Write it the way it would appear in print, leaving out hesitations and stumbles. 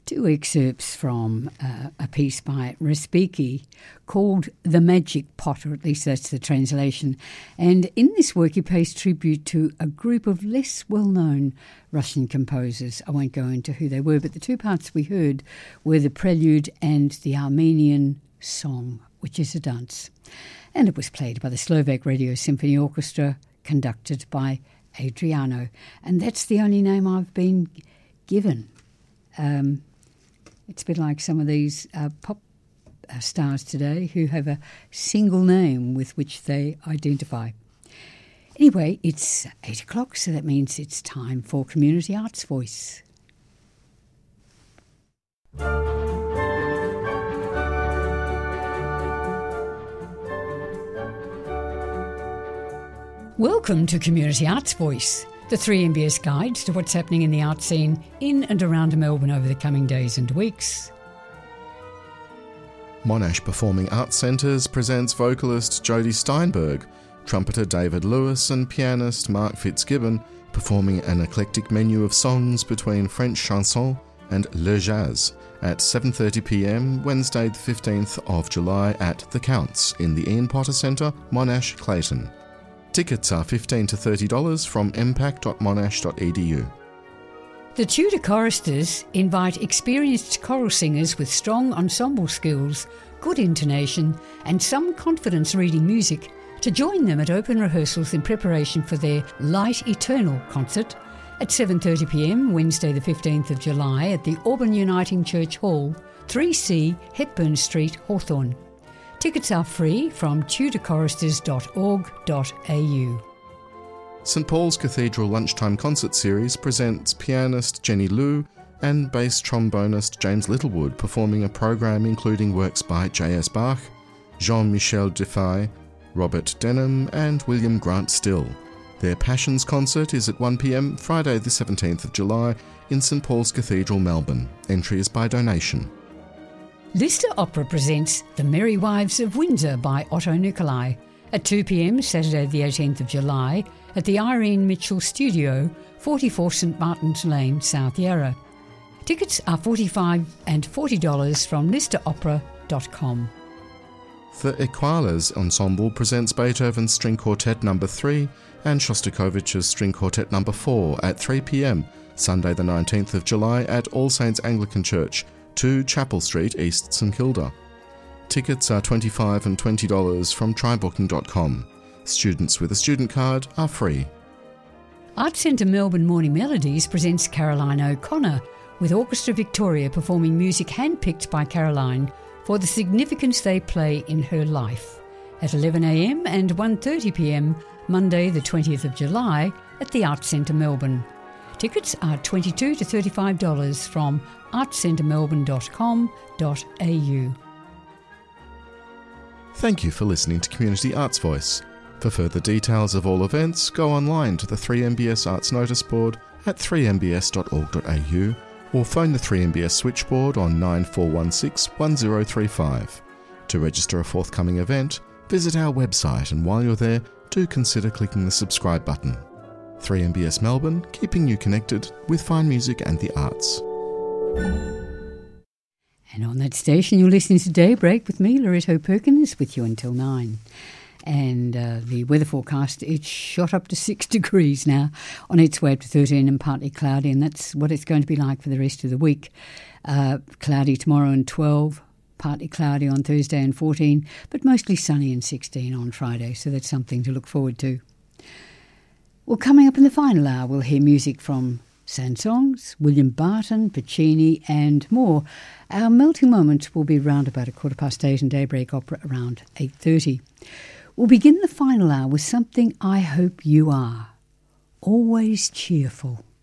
Two excerpts from a piece by Respighi called The Magic Pot, or at least that's the translation. And in this work he pays tribute to a group of less well-known Russian composers. I won't go into who they were, but the two parts we heard were the prelude and the Armenian song, which is a dance. And it was played by the Slovak Radio Symphony Orchestra, conducted by Adriano. And that's the only name I've been given. It's a bit like some of these pop stars today who have a single name with which they identify. Anyway, it's 8 o'clock, so that means it's time for Community Arts Voice. Welcome to Community Arts Voice, the 3MBS guide to what's happening in the art scene in and around Melbourne over the coming days and weeks. Monash Performing Arts Centres presents vocalist Jodie Steinberg, trumpeter David Lewis and pianist Mark Fitzgibbon performing an eclectic menu of songs between French chanson and le jazz at 7:30pm Wednesday the 15th of July at The Counts in the Ian Potter Centre, Monash, Clayton. Tickets are $15 to $30 from impact.monash.edu. The Tudor Choristers invite experienced choral singers with strong ensemble skills, good intonation and some confidence reading music to join them at open rehearsals in preparation for their Light Eternal concert at 7:30pm Wednesday the 15th of July at the Auburn Uniting Church Hall, 3C Hepburn Street, Hawthorne. Tickets are free from tudorchoristers.org.au. St Paul's Cathedral Lunchtime Concert Series presents pianist Jenny Liu and bass trombonist James Littlewood performing a program including works by J.S. Bach, Jean-Michel Defay, Robert Denham and William Grant Still. Their Passions concert is at 1pm Friday the 17th of July in St Paul's Cathedral, Melbourne. Entry is by donation. Lister Opera presents The Merry Wives of Windsor by Otto Nicolai at 2pm Saturday the 18th of July at the Irene Mitchell Studio, 44 St Martin's Lane, South Yarra. Tickets are $45 and $40 from listeropera.com. The Equalas Ensemble presents Beethoven's String Quartet No. 3 and Shostakovich's String Quartet No. 4 at 3pm Sunday the 19th of July at All Saints Anglican Church, 2 Chapel Street, East St Kilda. Tickets are $25 and $20 from trybooking.com. Students with a student card are free. Arts Centre Melbourne Morning Melodies presents Caroline O'Connor, with Orchestra Victoria performing music handpicked by Caroline for the significance they play in her life at 11am and 1:30pm Monday the 20th of July at the Arts Centre Melbourne. Tickets are $22 to $35 from artscentremelbourne.com.au. Thank you for listening to Community Arts Voice. For further details of all events, go online to the 3MBS Arts Notice Board at 3mbs.org.au or phone the 3MBS switchboard on 9416 1035. To register a forthcoming event, visit our website, and while you're there, do consider clicking the subscribe button. 3MBS Melbourne, keeping you connected with fine music and the arts. And on that station, you're listening to Daybreak with me, Loretto Perkins, with you until 9. And the weather forecast, it's shot up to 6 degrees now, on its way up to 13 and partly cloudy, and that's what it's going to be like for the rest of the week. Cloudy tomorrow and 12, partly cloudy on Thursday and 14, but mostly sunny and 16 on Friday, so that's something to look forward to. Well, coming up in the final hour, we'll hear music from Saint-Saëns, William Barton, Puccini and more. Our melting moment will be round about 8:15 and Daybreak Opera around 8:30. We'll begin the final hour with something I hope you are. Always cheerful.